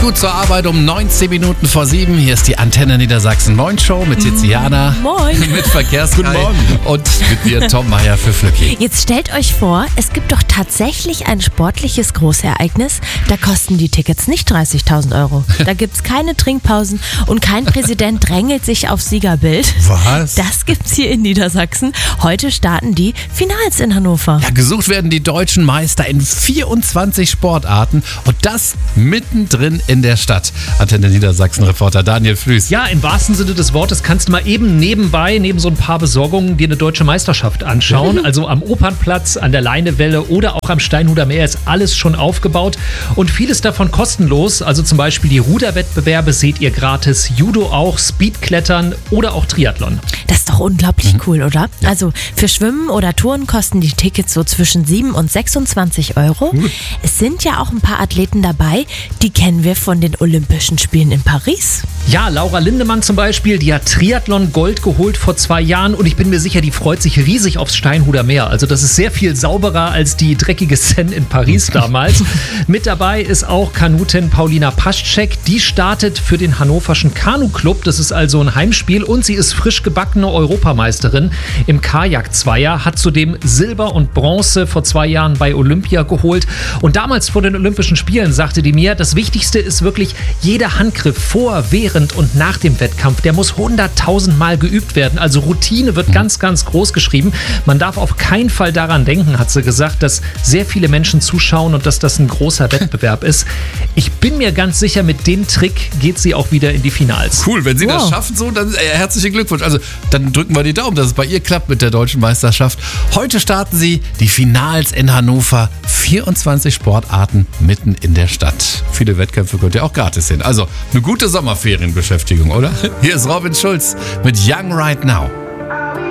gut zur Arbeit um 19 Minuten vor 7. Hier ist die Antenne Niedersachsen Moin Show mit Tiziana. Moin. Mit Verkehrskai. Guten Morgen. Und mit mir Tom Meier für Flücki. Jetzt stellt euch vor, es gibt doch tatsächlich ein sportliches Großereignis. Da kosten die Tickets nicht 30.000 Euro. Da gibt's keine Trinkpausen und kein Präsident drängelt sich aufs Siegerbild. Was? Das gibt's hier in Niedersachsen. Heute starten die Finals in Hannover. Ja, gesucht werden die deutschen Meister in 24 Sportarten und das mittendrin in der Stadt. Antenne Niedersachsen-Reporter Daniel Flüß. Ja, im wahrsten Sinne des Wortes kannst du mal eben nebenbei, neben so ein paar Besorgungen, dir eine deutsche Meisterschaft anschauen. Also am Opernplatz, an der Leinewelle oder auch am Steinhuder Meer ist alles schon aufgebaut und vieles davon kostenlos. Also zum Beispiel die Ruderwettbewerbe seht ihr gratis, Judo auch, Speedklettern oder auch Triathlon. Das ist doch unglaublich cool, oder? Ja. Also für Schwimmen oder Touren kosten die Tickets so zwischen 7 und 26 Euro. Es sind ja auch ein paar Athleten dabei, die kennen wir von den Olympischen Spielen in Paris. Ja, Laura Lindemann zum Beispiel, die hat Triathlon Gold geholt vor 2 Jahren und ich bin mir sicher, die freut sich riesig aufs Steinhuder Meer. Also das ist sehr viel sauberer als die dreckige Seine in Paris damals. Mit dabei ist auch Kanutin Paulina Paschek. Die startet für den hannoverschen Kanu-Club. Das ist also ein Heimspiel und sie ist frisch gebackene Europameisterin im Kajak-Zweier, hat zudem Silber und Bronze vor 2 Jahren bei Olympia geholt. Und damals vor den Olympischen Spielen sagte die mir, das Wichtigste ist wirklich jeder Handgriff vor, während und nach dem Wettkampf, der muss 100.000 Mal geübt werden. Also Routine wird ganz, ganz groß geschrieben. Man darf auf keinen Fall daran denken, hat sie gesagt, dass sehr viele Menschen zuschauen und dass das ein großer Wettbewerb ist. Ich bin mir ganz sicher, mit dem Trick geht sie auch wieder in die Finals. Cool, wenn sie das schaffen, so, dann herzlichen Glückwunsch. Also dann drücken wir die Daumen, dass es bei ihr klappt mit der deutschen Meisterschaft. Heute starten sie die Finals in Hannover. 24 Sportarten mitten in der Stadt. Viele Wettkämpfe könnt ihr auch gratis sehen. Also eine gute Sommerferienbeschäftigung, oder? Hier ist Robin Schulz mit Young Right Now.